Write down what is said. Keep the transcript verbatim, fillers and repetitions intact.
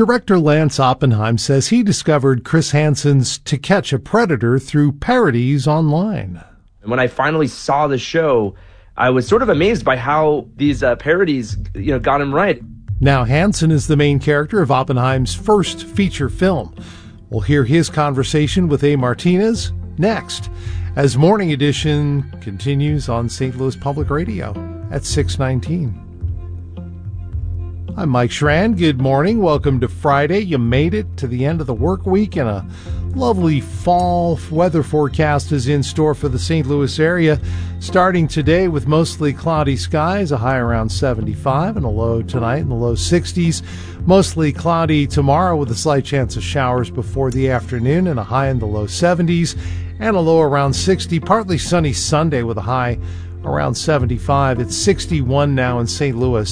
Director Lance Oppenheim says he discovered Chris Hansen's To Catch a Predator through parodies online. And when I finally saw the show, I was sort of amazed by how these uh, parodies, you know, got him right. Now Hansen is the main character of Oppenheim's first feature film. We'll hear his conversation with A. Martinez next, as Morning Edition continues on Saint Louis Public Radio at six nineteen. I'm Mike Schran. Good morning. Welcome to Friday. You made it to the end of the work week, and a lovely fall weather forecast is in store for the Saint Louis area, starting today with mostly cloudy skies, a high around seventy-five, and a low tonight in the low sixties. Mostly cloudy tomorrow with a slight chance of showers before the afternoon, and a high in the low seventies, and a low around sixty. Partly sunny Sunday with a high around seventy-five. It's sixty-one now in Saint Louis.